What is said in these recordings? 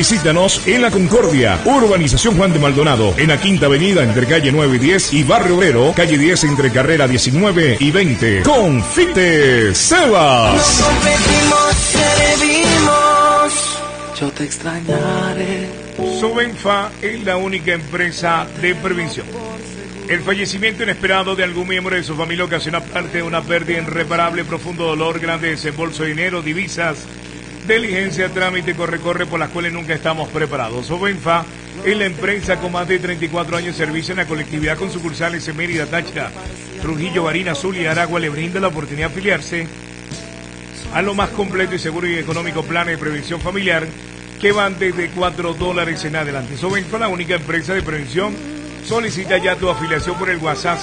Visítanos en La Concordia, Urbanización Juan de Maldonado, en la Quinta Avenida entre calle 9 y 10 y Barrio Obrero, calle 10 entre carrera 19 y 20. Confite Sebas. Nos competimos, servimos. Yo te extrañaré. Sobenfa es la única empresa de prevención. El fallecimiento inesperado de algún miembro de su familia ocasiona parte de una pérdida irreparable, profundo dolor, grande desembolso de dinero, divisas, diligencia, trámite, corre por las cuales nunca estamos preparados. Sobenfa es la empresa con más de 34 años de servicio en la colectividad con sucursales en Mérida, Táchira, Trujillo, Barinas, Zulia y Aragua. Le brinda la oportunidad de afiliarse a lo más completo y seguro y económico plan de prevención familiar que van desde $4 en adelante. Sobenfa, la única empresa de prevención. Solicita ya tu afiliación por el WhatsApp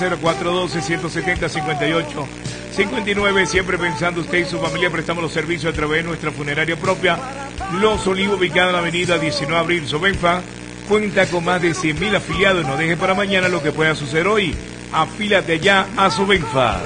0412-170-58-59. Siempre pensando usted y su familia, prestamos los servicios a través de nuestra funeraria propia, Los Olivos, ubicada en la avenida 19 de abril. Sobenfa cuenta con más de 100.000 afiliados. No deje para mañana lo que pueda suceder hoy. Afílate ya a Sobenfa.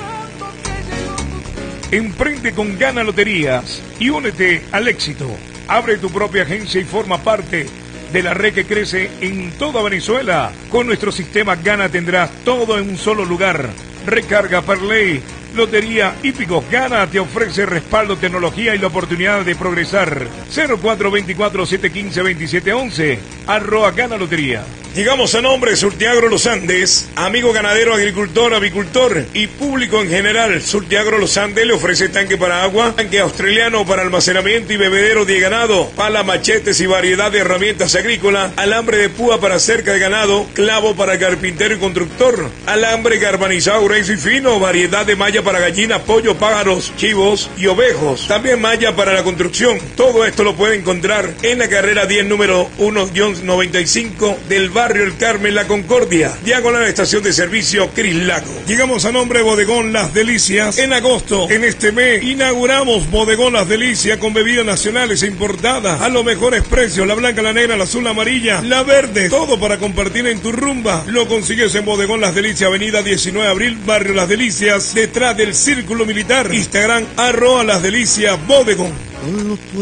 Emprende con Gana Loterías y únete al éxito. Abre tu propia agencia y forma parte de la red que crece en toda Venezuela. Con nuestro sistema Gana tendrás todo en un solo lugar. Recarga, parlay, lotería, hípicos. Gana te ofrece respaldo, tecnología y la oportunidad de progresar. 0424-715-2711. @Gana Lotería. Llegamos a nombre de Surtiagro Los Andes, amigo ganadero, agricultor, avicultor y público en general. Surtiagro Los Andes le ofrece tanque para agua, tanque australiano para almacenamiento y bebedero de ganado, pala, machetes y variedad de herramientas agrícolas, alambre de púa para cerca de ganado, clavo para carpintero y constructor, alambre galvanizado grueso y fino, variedad de malla para gallinas, pollo, pájaros, chivos y ovejos, también malla para la construcción. Todo esto lo puede encontrar en la carrera 10 número 1-95 del Barrio El Carmen, La Concordia, diagonal a la estación de servicio Crislago. Llegamos a nombre de Bodegón Las Delicias. En agosto, en este mes, inauguramos Bodegón Las Delicias con bebidas nacionales e importadas a los mejores precios. La blanca, la negra, la azul, la amarilla, la verde, todo para compartir en tu rumba. Lo consigues en Bodegón Las Delicias, avenida 19 de abril, Barrio Las Delicias, detrás del Círculo Militar. Instagram, @Las Delicias Bodegón.